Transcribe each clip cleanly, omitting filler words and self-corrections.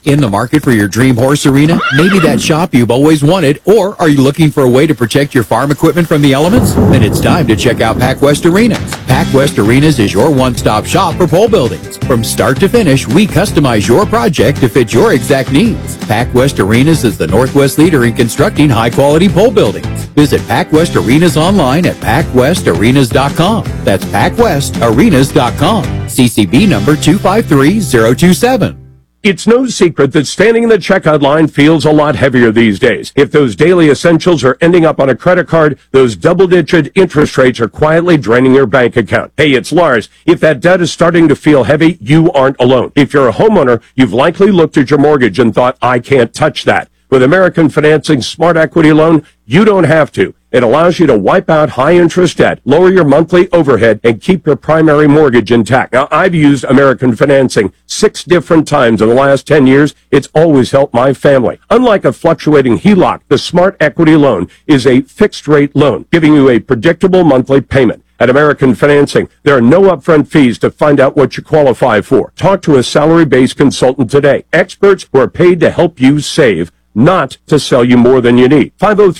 In the market for your dream horse arena? Maybe that shop you've always wanted, or are you looking for a way to protect your farm equipment from the elements? Then it's time to check out PacWest Arenas. PacWest Arenas is your one-stop shop for pole buildings. From start to finish, we customize your project to fit your exact needs. PacWest Arenas is the Northwest leader in constructing high-quality pole buildings. Visit PacWest Arenas online at PacWestArenas.com. That's PacWestArenas.com. CCB number 253027. It's no secret that standing in the checkout line feels a lot heavier these days. If those daily essentials are ending up on a credit card, those double-digit interest rates are quietly draining your bank account. Hey, it's Lars. If that debt is starting to feel heavy, you aren't alone. If you're a homeowner, you've likely looked at your mortgage and thought, I can't touch that. With American Financing Smart Equity Loan, you don't have to. It allows you to wipe out high-interest debt, lower your monthly overhead, and keep your primary mortgage intact. Now, I've used American Financing 6 different times in the last 10 years. It's always helped my family. Unlike a fluctuating HELOC, the Smart Equity Loan is a fixed-rate loan, giving you a predictable monthly payment. At American Financing, there are no upfront fees to find out what you qualify for. Talk to a salary-based consultant today. Experts who are paid to help you save, not to sell you more than you need.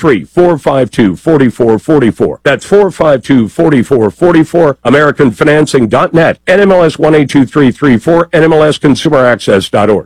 503-452-4444. That's 452-4444. AmericanFinancing.net. NMLS 182334. NMLSConsumerAccess.org.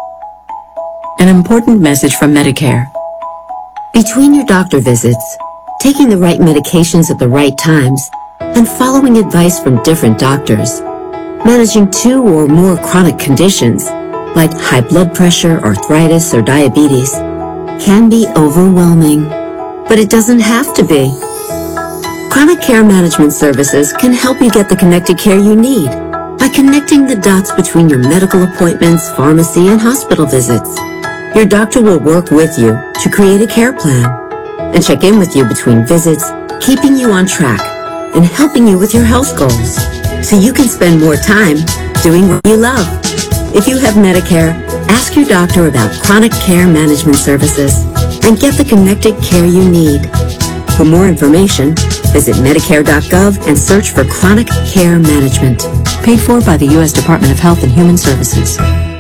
An important message from Medicare. Between your doctor visits, taking the right medications at the right times, and following advice from different doctors, managing 2 or more chronic conditions, like high blood pressure, arthritis, or diabetes, can be overwhelming. But it doesn't have to be. Chronic Care Management Services can help you get the connected care you need by connecting the dots between your medical appointments, pharmacy, and hospital visits. Your doctor will work with you to create a care plan and check in with you between visits, keeping you on track and helping you with your health goals so you can spend more time doing what you love. If you have Medicare, ask your doctor about Chronic Care Management Services and get the connected care you need. For more information, visit Medicare.gov and search for Chronic Care Management. Paid for by the U.S. Department of Health and Human Services.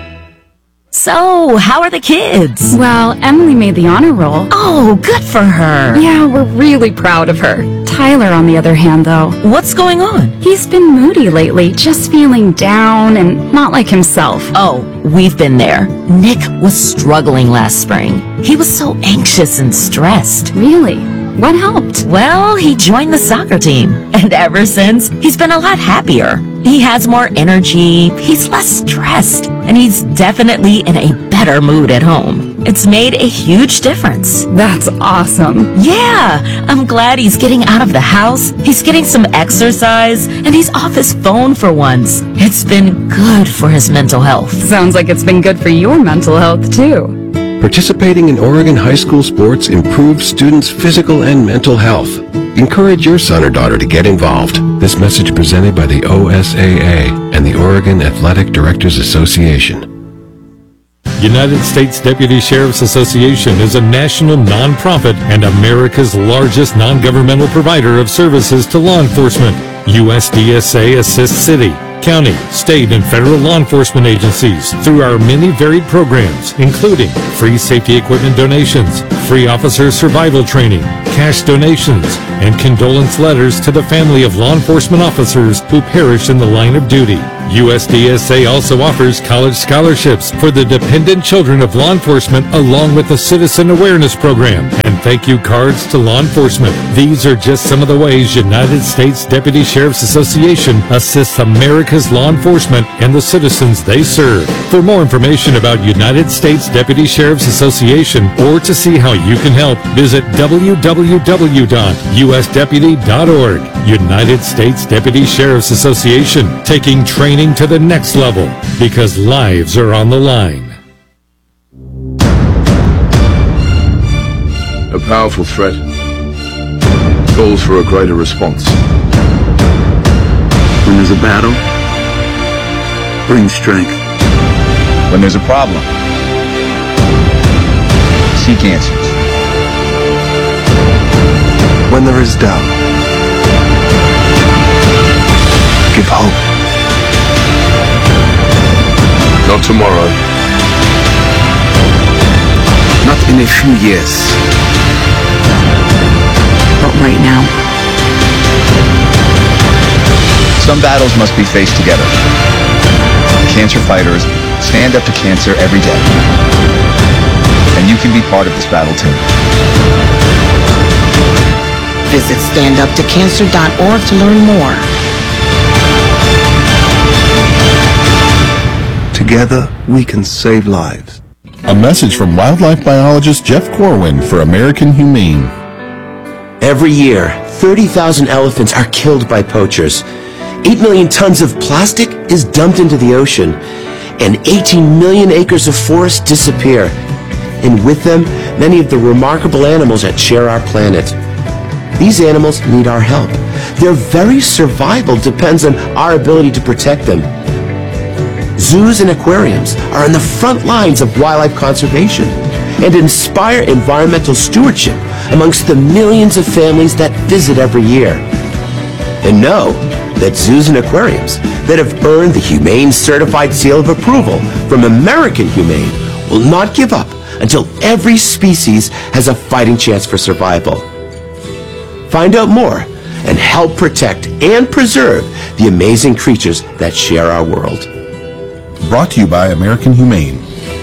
So, how are the kids? Well, Emily made the honor roll. Oh, good for her. Yeah, we're really proud of her. Tyler, on the other hand, though. What's going on? He's been moody lately, just feeling down and not like himself. Oh, we've been there. Nick was struggling last spring. He was so anxious and stressed. Really? What helped? Well, he joined the soccer team. And ever since, he's been a lot happier. He has more energy, he's less stressed, and he's definitely in a better mood at home. It's made a huge difference. That's awesome. Yeah, I'm glad he's getting out of the house, he's getting some exercise, and he's off his phone for once. It's been good for his mental health. Sounds like it's been good for your mental health, too. Participating in Oregon high school sports improves students' physical and mental health. Encourage your son or daughter to get involved. This message presented by the OSAA and the Oregon Athletic Directors Association. United States Deputy Sheriff's Association is a national nonprofit and America's largest non-governmental provider of services to law enforcement. USDSA assists city, county, state, and federal law enforcement agencies through our many varied programs, including free safety equipment donations, free officer survival training, cash donations, and condolence letters to the family of law enforcement officers who perished in the line of duty. USDSA also offers college scholarships for the dependent children of law enforcement along with the Citizen Awareness Program and thank you cards to law enforcement. These are just some of the ways United States Deputy Sheriff's Association assists America's law enforcement and the citizens they serve. For more information about United States Deputy Sheriff's Association or to see how you can help, visit www.usdeputy.org. United States Deputy Sheriff's Association, taking training to the next level because lives are on the line. A powerful threat calls for a greater response. When there's a battle, bring strength. When there's a problem, seek answers. When there is doubt, give hope. Not tomorrow, in a few years. But right now, Some battles must be faced together. Cancer fighters stand up to cancer every day. And you can be part of this battle too. Visit standuptocancer.org to learn more. Together, we can save lives. A message from wildlife biologist Jeff Corwin for American Humane. Every year, 30,000 elephants are killed by poachers. 8 million tons of plastic is dumped into the ocean, and 18 million acres of forest disappear. And with them, many of the remarkable animals that share our planet. These animals need our help. Their very survival depends on our ability to protect them. Zoos and aquariums are on the front lines of wildlife conservation and inspire environmental stewardship amongst the millions of families that visit every year. And know that zoos and aquariums that have earned the Humane Certified Seal of Approval from American Humane will not give up until every species has a fighting chance for survival. Find out more and help protect and preserve the amazing creatures that share our world. Brought to you by American Humane.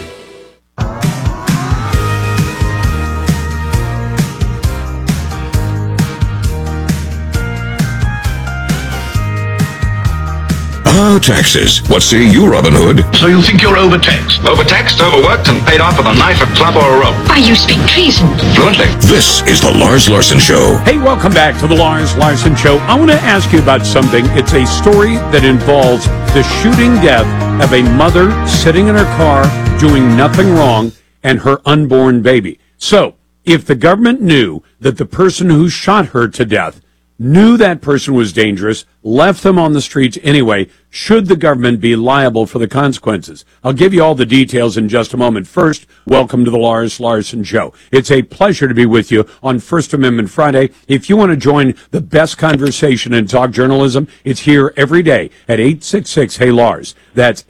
Taxes. What say you, Robin Hood? So you think you're overtaxed? Overtaxed, overworked, and paid off with a knife, a club, or a rope? Why, you speak treason. Fluently. This is the Lars Larson Show. Hey, welcome back to the Lars Larson Show. I want to ask you about something. It's a story that involves the shooting death of a mother sitting in her car doing nothing wrong and her unborn baby. So, if the government knew that the person who shot her to death knew that person was dangerous, left them on the streets anyway, should the government be liable for the consequences? I'll give you all the details in just a moment. First, welcome to the Lars Larson Show. It's a pleasure to be with you on First Amendment Friday. If you want to join the best conversation in talk journalism, it's here every day at 866-HEY-LARS. That's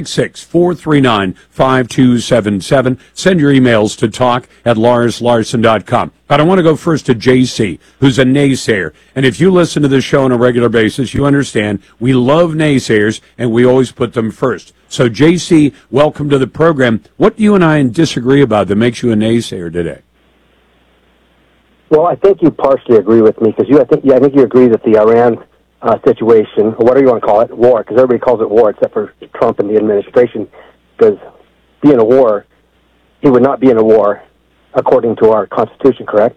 866-439-5277. Send your emails to talk@larslarson.com. But I want to go first to JC, who's a naysayer. And if you listen to this show on a regular basis, you understand we love naysayers and we always put them first. So JC, welcome to the program. What do you and I disagree about that makes you a naysayer today? Well, I think you partially agree with me because I think you agree that the Iran situation, or whatever you want to call it, war, because everybody calls it war except for Trump and the administration, because being a war, he would not be in a war according to our Constitution, correct?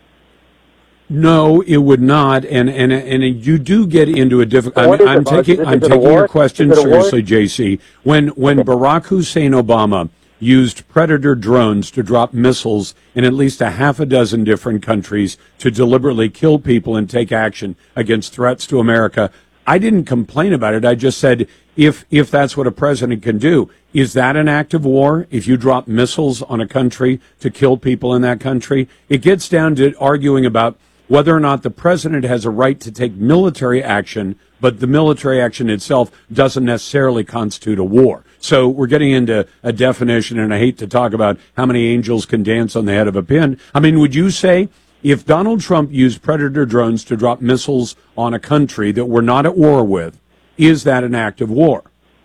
No, it would not, and you do get into a difficult. I'm taking your question seriously, JC. When Barack Hussein Obama used Predator drones to drop missiles in at least a half a dozen different countries to deliberately kill people and take action against threats to America, I didn't complain about it. I just said, if that's what a president can do, is that an act of war? If you drop missiles on a country to kill people in that country, it gets down to arguing about whether or not the president has a right to take military action, but the military action itself doesn't necessarily constitute a war. So we're getting into a definition, and I hate to talk about how many angels can dance on the head of a pin. I mean, would you say if Donald Trump used Predator drones to drop missiles on a country that we're not at war with, is that an act of war?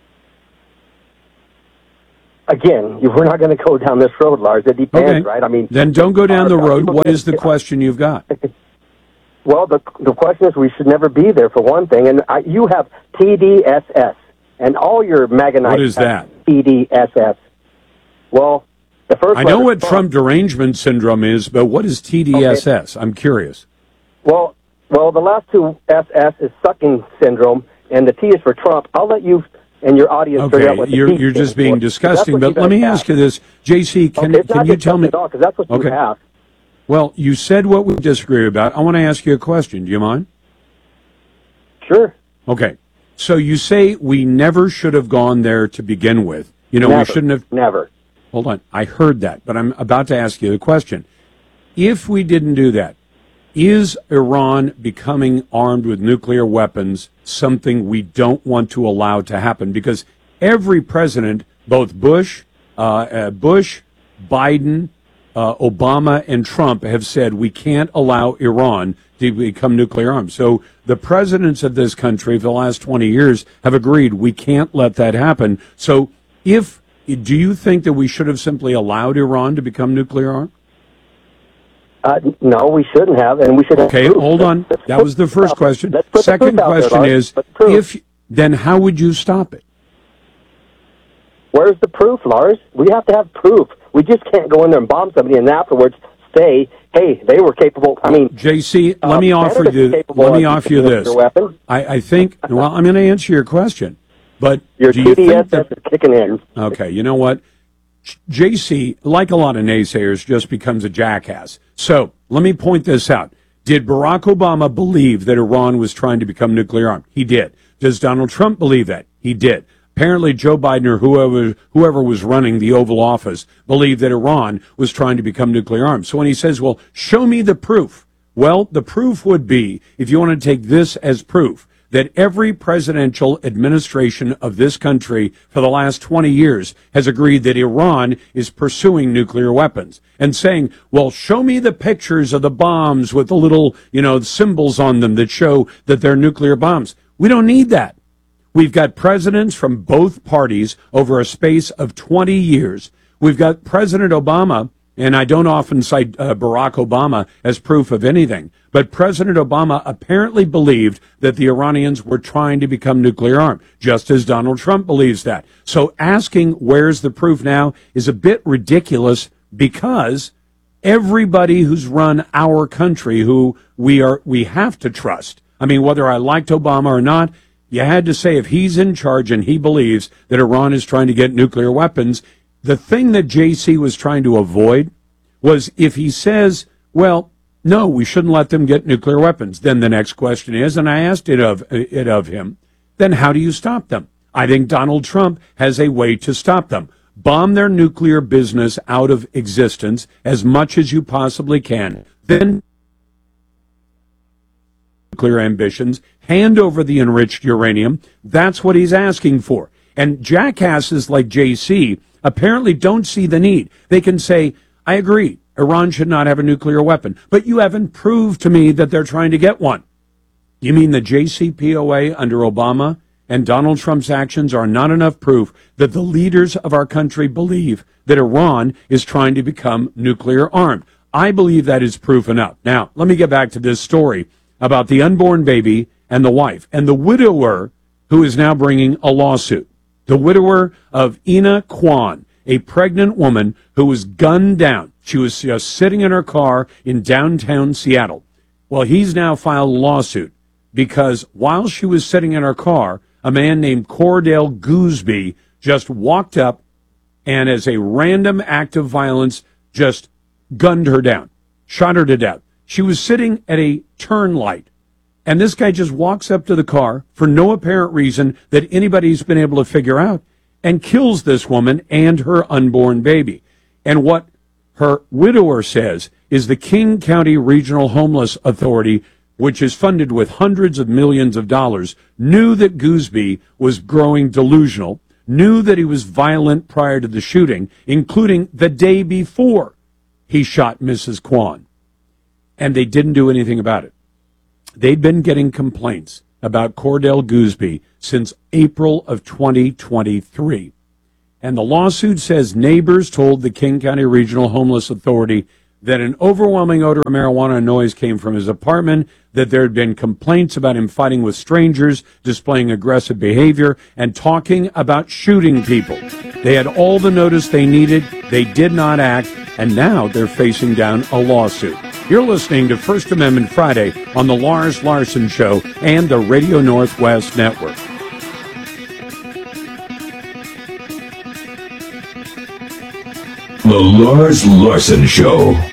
Again, we're not going to go down this road, Lars. It depends, okay. Right? I mean, then don't go down the road. What is the question you've got? Well, the question is we should never be there, for one thing. And you have TDSS, and all your MAGA What is that? TDSS. Well, the first I know what Trump derangement syndrome is, but what is TDSS? Okay. I'm curious. Well, the last two SS is sucking syndrome, and the T is for Trump. I'll let you and your audience figure out what the T you're just being disgusting. But let me ask you this, JC. Can you tell me? Because that's what you have. Well, you said what we disagree about. I want to ask you a question. Do you mind? Sure. Okay. So you say we never should have gone there to begin with. You know, we shouldn't have. Never. Hold on. I heard that, but I'm about to ask you the question. If we didn't do that, is Iran becoming armed with nuclear weapons something we don't want to allow to happen? Because every president, both Bush, Biden, Obama and Trump have said we can't allow Iran to become nuclear armed. So the presidents of this country for the last 20 years have agreed we can't let that happen. So do you think that we should have simply allowed Iran to become nuclear armed? No, we shouldn't have, and we should have. Okay, hold on. That was the first question. Second question is, then how would you stop it? Where's the proof, Lars? We have to have proof. We just can't go in there and bomb somebody and afterwards say, "Hey, they were capable." I mean, JC, let me offer you this. I think. Well, I'm going to answer your question, but your do you think TDS is kicking in? Okay, you know what? JC, like a lot of naysayers, just becomes a jackass. So let me point this out. Did Barack Obama believe that Iran was trying to become nuclear armed? He did. Does Donald Trump believe that? He did. Apparently, Joe Biden or whoever was running the Oval Office believed that Iran was trying to become nuclear armed. So when he says, well, show me the proof. Well, the proof would be, if you want to take this as proof, that every presidential administration of this country for the last 20 years has agreed that Iran is pursuing nuclear weapons and saying, well, show me the pictures of the bombs with the little, symbols on them that show that they're nuclear bombs. We don't need that. We've got presidents from both parties over a space of 20 years. We've got President Obama, and I don't often cite Barack Obama as proof of anything, but President Obama apparently believed that the Iranians were trying to become nuclear armed, just as Donald Trump believes that. So asking where's the proof now is a bit ridiculous, because everybody who's run our country, who we have to trust, I mean, whether I liked Obama or not, you had to say if he's in charge and he believes that Iran is trying to get nuclear weapons, the thing that JC was trying to avoid was if he says, well, no, we shouldn't let them get nuclear weapons, then the next question is, and I asked it of him, then how do you stop them? I think Donald Trump has a way to stop them. Bomb their nuclear business out of existence as much as you possibly can. Then nuclear ambitions, hand over the enriched uranium. That's what he's asking for. And jackasses like JC apparently don't see the need. They can say, I agree, Iran should not have a nuclear weapon, but you haven't proved to me that they're trying to get one. You mean the JCPOA under Obama and Donald Trump's actions are not enough proof that the leaders of our country believe that Iran is trying to become nuclear armed? I believe that is proof enough. Now, let me get back to this story about the unborn baby and the wife and the widower who is now bringing a lawsuit. The widower of Ina Kwan, a pregnant woman who was gunned down. She was just sitting in her car in downtown Seattle. Well, he's now filed a lawsuit because while she was sitting in her car, a man named Cordell Gooseby just walked up and as a random act of violence just gunned her down, shot her to death. She was sitting at a turn light, and this guy just walks up to the car for no apparent reason that anybody's been able to figure out and kills this woman and her unborn baby. And what her widower says is the King County Regional Homeless Authority, which is funded with hundreds of millions of dollars, knew that Gooseby was growing delusional, knew that he was violent prior to the shooting, including the day before he shot Mrs. Kwan. And they didn't do anything about it. They'd been getting complaints about Cordell Gooseby since April of 2023. And the lawsuit says neighbors told the King County Regional Homeless Authority that an overwhelming odor of marijuana and noise came from his apartment, that there had been complaints about him fighting with strangers, displaying aggressive behavior, and talking about shooting people. They had all the notice they needed. They did not act, and now they're facing down a lawsuit. You're listening to First Amendment Friday on the Lars Larson Show and the Radio Northwest Network. The Lars Larson Show.